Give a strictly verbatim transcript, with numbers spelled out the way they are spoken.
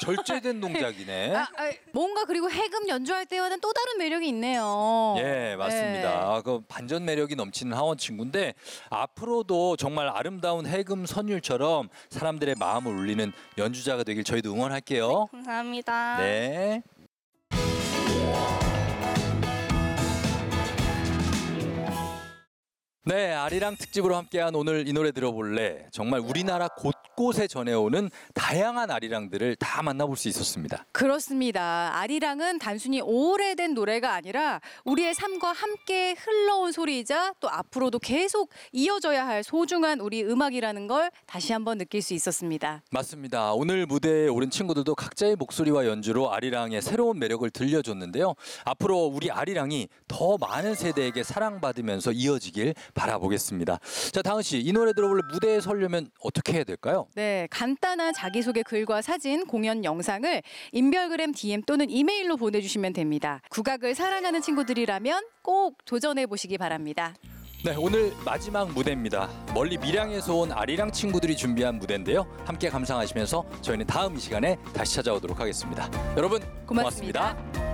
절제된 동작이네. 아, 아, 뭔가 그리고 해금 연주할 때와는 또 다른 매력이 있네요. 예, 맞습니다. 네. 그 반전 매력이 넘치는 하원 친구인데 앞으로도 정말 아름다운 해금 선율처럼 사람들의 마음을 울리는 연주자가 되길 저희도 응원할게요. 네, 감사합니다. 네. 네, 아리랑 특집으로 함께한 오늘 이 노래 들어볼래. 정말 우리나라 곳곳에 전해오는 다양한 아리랑들을 다 만나볼 수 있었습니다. 그렇습니다. 아리랑은 단순히 오래된 노래가 아니라 우리의 삶과 함께 흘러온 소리이자 또 앞으로도 계속 이어져야 할 소중한 우리 음악이라는 걸 다시 한번 느낄 수 있었습니다. 맞습니다. 오늘 무대에 오른 친구들도 각자의 목소리와 연주로 아리랑의 새로운 매력을 들려줬는데요. 앞으로 우리 아리랑이 더 많은 세대에게 사랑받으면서 이어지길 바라보겠습니다. 자, 다은 씨, 이 노래 들어볼래 무대에 서려면 어떻게 해야 될까요? 네, 간단한 자기소개 글과 사진, 공연 영상을 인별그램 디엠 또는 이메일로 보내주시면 됩니다. 국악을 사랑하는 친구들이라면 꼭 도전해 보시기 바랍니다. 네, 오늘 마지막 무대입니다. 멀리 밀양에서 온 아리랑 친구들이 준비한 무대인데요. 함께 감상하시면서 저희는 다음 이 시간에 다시 찾아오도록 하겠습니다. 여러분 고맙습니다. 고맙습니다.